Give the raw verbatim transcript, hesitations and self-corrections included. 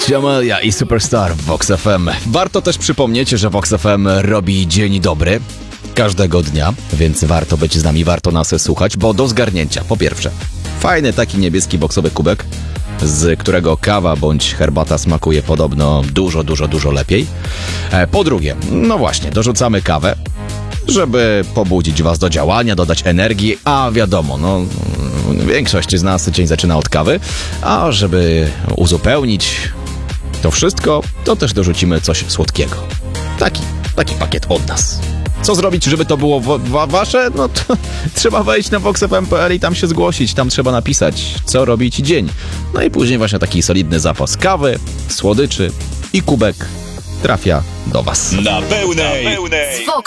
Jamelia i Superstar w Vox F M. Warto też przypomnieć, że Vox F M robi dzień dobry każdego dnia, więc warto być z nami, warto nas słuchać, bo do zgarnięcia, po pierwsze, fajny taki niebieski boksowy kubek, z którego kawa bądź herbata smakuje podobno dużo, dużo, dużo lepiej. Po drugie, no właśnie, dorzucamy kawę, żeby pobudzić was do działania, dodać energii, a wiadomo, no większość z nas dzień zaczyna od kawy, a żeby uzupełnić to wszystko, to też dorzucimy coś słodkiego. Taki, taki pakiet od nas. Co zrobić, żeby to było wa- wasze? No to trzeba wejść na vox f m kropka p l i tam się zgłosić, tam trzeba napisać, co robić dzień. No i później właśnie taki solidny zapas kawy, słodyczy i kubek trafia do was. Na pełnej! Na pełnej.